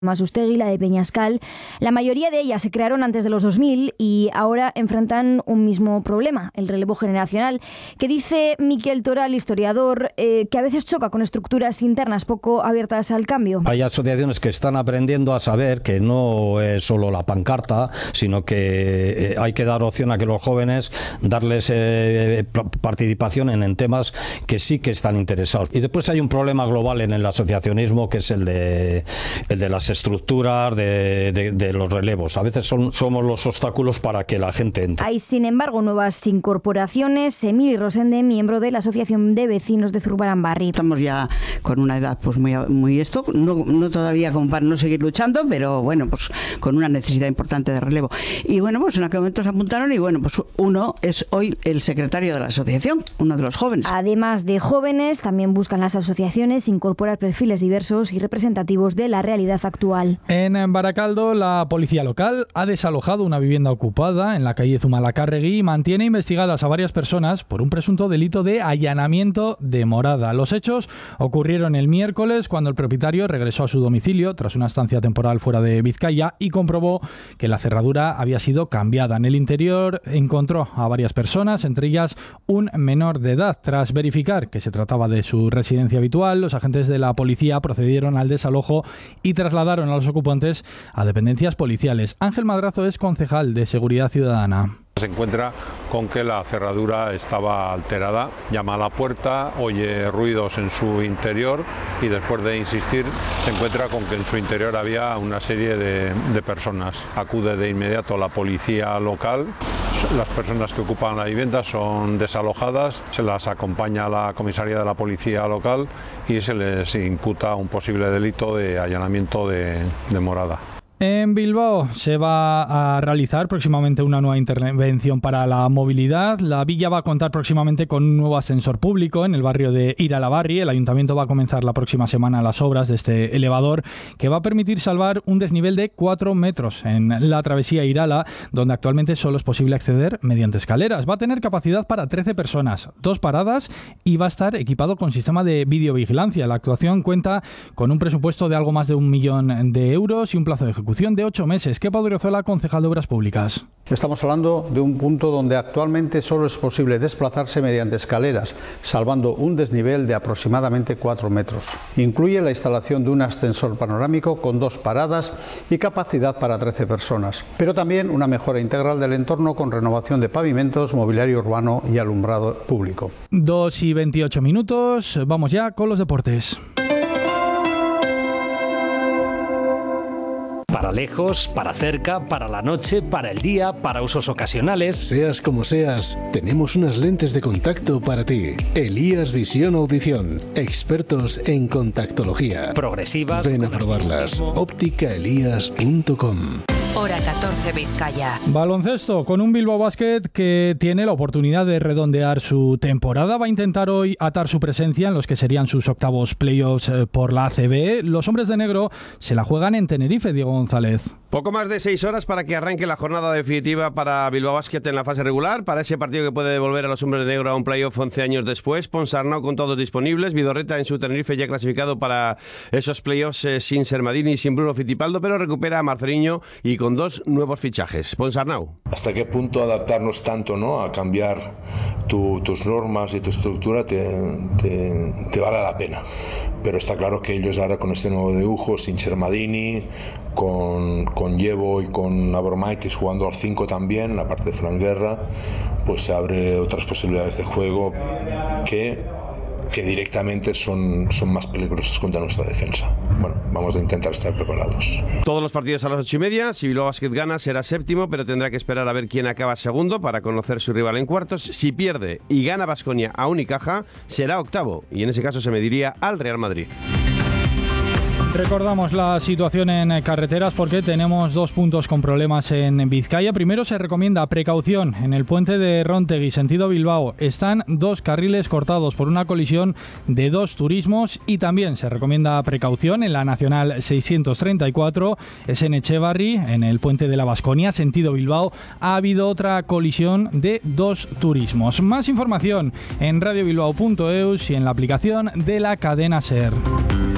Masustegi, la de Peñascal. La mayoría de ellas se crearon antes de los 2000 y ahora enfrentan un mismo problema, el relevo generacional, que dice Miquel Toral, historiador, que a veces choca con estructuras internas poco abiertas al cambio. Hay asociaciones que están aprendiendo a saber que no es solo la pancarta, sino que hay que dar opción a que los jóvenes, darles participación en temas que sí que están interesados. Y después hay un problema global en el asociacionismo, que es el de las estructuras, de los relevos. A veces somos los obstáculos para que la gente entre. Hay, sin embargo, nuevas incorporaciones. Emili Rosende, miembro de la Asociación de Vecinos de Zurbaranbarri. Estamos ya con una edad pues muy no todavía como para no seguir luchando, pero bueno, pues con una necesidad importante de relevo. Y bueno, pues en aquel momento se apuntaron y bueno, pues uno es hoy el secretario de la asociación, uno de los jóvenes. Además de jóvenes, también buscan las asociaciones incorporar perfiles diversos y representativos de la realidad actual. En Baracaldo, la policía local ha desalojado una vivienda ocupada en la calle Zumalacárregui y mantiene investigadas a varias personas por un presunto delito de allanamiento de morada. Los hechos ocurrieron el miércoles cuando el propietario regresó a su domicilio tras una estancia temporal fuera de Vizcaya y comprobó que la cerradura había sido cambiada. En el interior encontró a varias personas, entre ellas un menor de edad. Tras verificar que se trataba de su residencia habitual, los agentes de la policía procedieron al desalojo y trasladaron a los ocupantes a dependencias policiales. Ángel Madrazo es concejal de Seguridad Ciudadana. Se encuentra con que la cerradura estaba alterada, llama a la puerta, oye ruidos en su interior y después de insistir se encuentra con que en su interior había una serie de personas. Acude de inmediato la policía local, las personas que ocupan la vivienda son desalojadas, se las acompaña a la comisaría de la policía local y se les imputa un posible delito de allanamiento de morada. En Bilbao se va a realizar próximamente una nueva intervención para la movilidad. La villa va a contar próximamente con un nuevo ascensor público en el barrio de Iralabarri. El ayuntamiento va a comenzar la próxima semana las obras de este elevador que va a permitir salvar un desnivel de 4 metros en la travesía Irala, donde actualmente solo es posible acceder mediante escaleras. Va a tener capacidad para 13 personas, 2 paradas y va a estar equipado con sistema de videovigilancia. La actuación cuenta con un presupuesto de algo más de 1 millón de euros y un plazo de ejecución de 8 meses. Kepa Odriozola, concejal de Obras Públicas. Estamos hablando de un punto donde actualmente solo es posible desplazarse mediante escaleras, salvando un desnivel de aproximadamente 4 metros. Incluye la instalación de un ascensor panorámico con 2 paradas y capacidad para 13 personas, pero también una mejora integral del entorno con renovación de pavimentos, mobiliario urbano y alumbrado público. 2:28. Vamos ya con los deportes. Para lejos, para cerca, para la noche, para el día, para usos ocasionales. Seas como seas, tenemos unas lentes de contacto para ti. Elías Visión Audición, expertos en contactología. Progresivas. Ven a probarlas. ópticaelías.com. Hora 14 Vizcaya. Baloncesto, con un Bilbao Basket que tiene la oportunidad de redondear su temporada. Va a intentar hoy atar su presencia en los que serían sus octavos playoffs por la ACB. Los hombres de negro se la juegan en Tenerife, Diego González. Poco más de 6 horas para que arranque la jornada definitiva para Bilbao Basket en la fase regular, para ese partido que puede devolver a los hombres de negro a un playoff 11 años después. Ponsarnau con todos disponibles, Vidorreta en su Tenerife ya clasificado para esos playoffs sin Sermadini y sin Bruno Fittipaldo, pero recupera a Marceliño y con 2 nuevos fichajes. Ponsarnau. ¿Hasta qué punto adaptarnos tanto, ¿no?, a cambiar tus normas y tu estructura te vale la pena? Pero está claro que ellos ahora con este nuevo dibujo, sin Sermadini, con Yevo y con Abromaitis jugando al 5 también, la parte de Fran Guerra, pues se abre otras posibilidades de juego que directamente son más peligrosas contra nuestra defensa. Bueno, vamos a intentar estar preparados. Todos los partidos a las 8:30. Si Bilbao Basket gana, será séptimo, pero tendrá que esperar a ver quién acaba segundo para conocer su rival en cuartos. Si pierde y gana Baskonia a Unicaja, será octavo, y en ese caso se mediría al Real Madrid. Recordamos la situación en carreteras porque tenemos 2 puntos con problemas en Vizcaya. Primero, se recomienda precaución en el puente de Róntegui, sentido Bilbao. Están 2 carriles cortados por una colisión de 2 turismos, y también se recomienda precaución en la Nacional 634, es en Echevarri, en el puente de la Baskonia, sentido Bilbao. Ha habido otra colisión de 2 turismos. Más información en radiobilbao.eus y en la aplicación de la cadena SER.